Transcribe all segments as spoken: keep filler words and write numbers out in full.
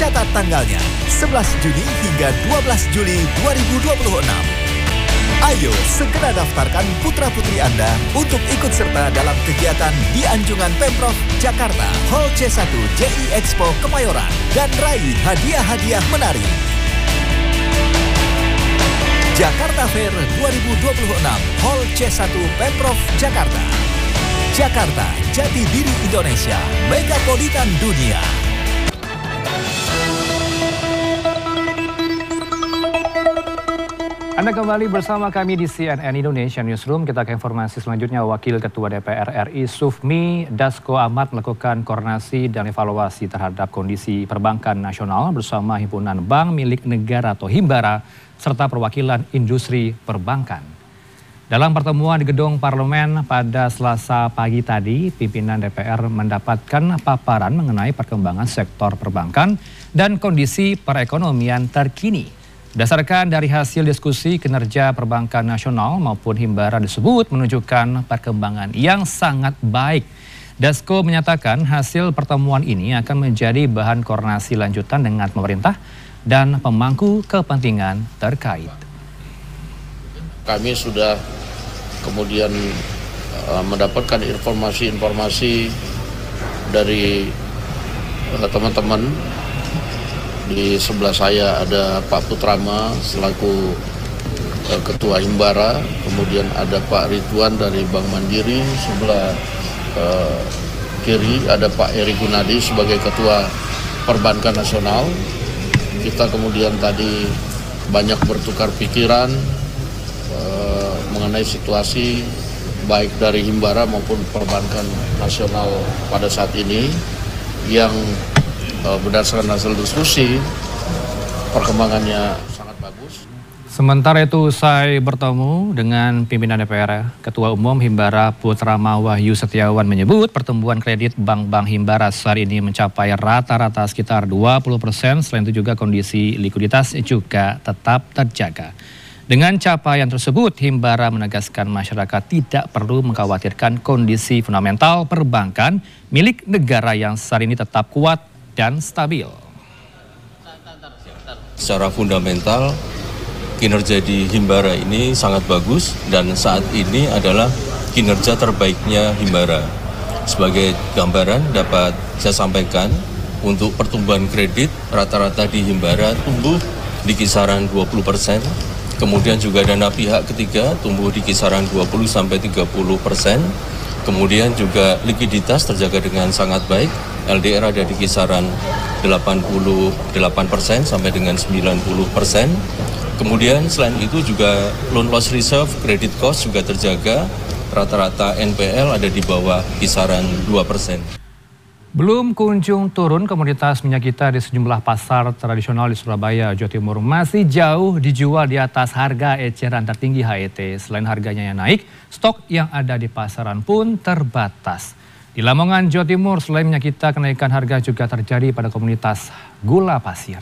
Catat tanggalnya, sebelas Juni hingga dua belas Juli dua ribu dua puluh enam. Ayo segera daftarkan putra-putri Anda untuk ikut serta dalam kegiatan di Anjungan Pemprov Jakarta Hall C satu J I Expo Kemayoran dan raih hadiah-hadiah menarik. Jakarta Fair dua ribu dua puluh enam Hall C satu Pemprov Jakarta. Jakarta, jati diri Indonesia, megapolitan dunia. Anda kembali bersama kami di C N N Indonesia Newsroom. Kita ke informasi selanjutnya. Wakil Ketua D P R R I Sufmi Dasko Ahmad melakukan koordinasi dan evaluasi terhadap kondisi perbankan nasional bersama Himpunan Bank Milik Negara atau Himbara serta perwakilan industri perbankan. Dalam pertemuan di Gedung Parlemen pada Selasa pagi tadi, pimpinan D P R mendapatkan paparan mengenai perkembangan sektor perbankan dan kondisi perekonomian terkini. Berdasarkan dari hasil diskusi, kinerja perbankan nasional maupun Himbara disebut menunjukkan perkembangan yang sangat baik. Dasko menyatakan hasil pertemuan ini akan menjadi bahan koordinasi lanjutan dengan pemerintah dan pemangku kepentingan terkait. Kami sudah kemudian uh, mendapatkan informasi-informasi dari teman-teman. Uh, Di sebelah saya ada Pak Putrama selaku uh, Ketua Himbara, kemudian ada Pak Ridwan dari Bank Mandiri, sebelah uh, kiri ada Pak Eri Gunadi sebagai Ketua Perbankan Nasional. Kita kemudian tadi banyak bertukar pikiran uh, mengenai situasi baik dari Himbara maupun Perbankan Nasional pada saat ini yang berdasarkan hasil diskusi, perkembangannya sangat bagus. Sementara itu, usai bertemu dengan pimpinan D P R, Ketua Umum Himbara Putrama Wahyu Setiawan menyebut pertumbuhan kredit bank-bank Himbara saat ini mencapai rata-rata sekitar dua puluh persen. Selain itu juga kondisi likuiditas juga tetap terjaga. Dengan capaian tersebut, Himbara menegaskan masyarakat tidak perlu mengkhawatirkan kondisi fundamental perbankan milik negara yang saat ini tetap kuat dan stabil. Secara fundamental, kinerja di Himbara ini sangat bagus dan saat ini adalah kinerja terbaiknya Himbara. Sebagai gambaran dapat saya sampaikan, untuk pertumbuhan kredit rata-rata di Himbara tumbuh di kisaran dua puluh persen. Kemudian juga dana pihak ketiga tumbuh di kisaran dua puluh sampai tiga puluh persen. Kemudian juga likuiditas terjaga dengan sangat baik, L D R ada di kisaran delapan puluh delapan persen sampai dengan sembilan puluh persen. Kemudian selain itu juga loan loss reserve, credit cost juga terjaga, rata-rata N P L ada di bawah kisaran dua persen. Belum kunjung turun komoditas minyak kita di sejumlah pasar tradisional di Surabaya, Jawa Timur masih jauh dijual di atas harga eceran tertinggi H E T. Selain harganya yang naik, stok yang ada di pasaran pun terbatas. Di Lamongan, Jawa Timur, selain minyak kita, kenaikan harga juga terjadi pada komunitas gula pasir.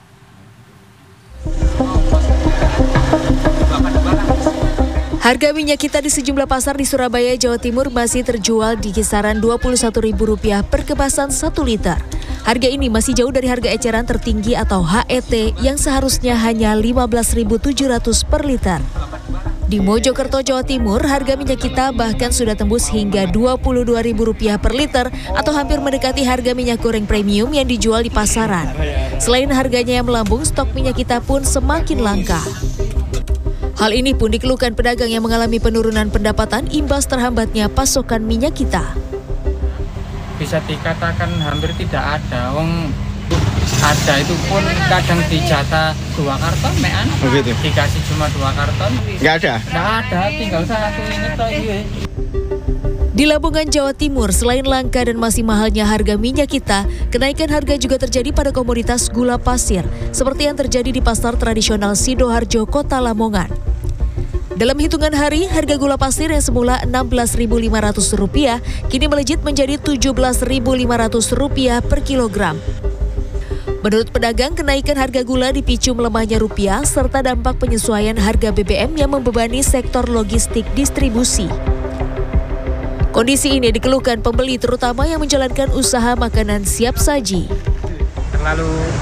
Harga minyak kita di sejumlah pasar di Surabaya, Jawa Timur masih terjual di kisaran dua puluh satu ribu rupiah per kemasan satu liter. Harga ini masih jauh dari harga eceran tertinggi atau H E T yang seharusnya hanya lima belas ribu tujuh ratus per liter. Di Mojokerto, Jawa Timur, harga minyak kita bahkan sudah tembus hingga dua puluh dua ribu rupiah per liter atau hampir mendekati harga minyak goreng premium yang dijual di pasaran. Selain harganya yang melambung, stok minyak kita pun semakin langka. Hal ini pun dikeluhkan pedagang yang mengalami penurunan pendapatan imbas terhambatnya pasokan minyak kita. Bisa dikatakan hampir tidak ada, wong ada itu pun kadang dijatah dua karton, mean, begitu. Dikasih cuma dua karton. Nggak ada? Nggak ada, tinggal satu ini toh. Di Lamongan, Jawa Timur, selain langka dan masih mahalnya harga minyak kita, kenaikan harga juga terjadi pada komoditas gula pasir, seperti yang terjadi di pasar tradisional Sidoarjo, Kota Lamongan. Dalam hitungan hari, harga gula pasir yang semula enam belas ribu lima ratus rupiah kini melejit menjadi tujuh belas ribu lima ratus rupiah per kilogram. Menurut pedagang, kenaikan harga gula dipicu melemahnya rupiah serta dampak penyesuaian harga B B M yang membebani sektor logistik distribusi. Kondisi ini dikeluhkan pembeli terutama yang menjalankan usaha makanan siap saji. Terlalu